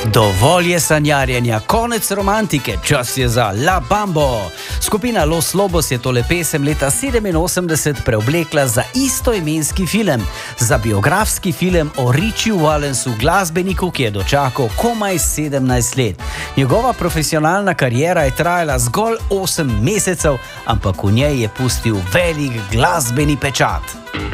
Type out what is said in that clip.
Dovolj je sanjarjenja, konec romantike, čas je za La Bambo. Skupina Los Lobos je tole pesem leta 1987 preoblekla za istoimenski film, za biografski film o Richie Valensu, glasbeniku, ki je dočakal komaj 17 let. Njegova profesionalna kariera je trajala zgolj 8 mesecev, ampak v njej je pustil velik glasbeni pečat.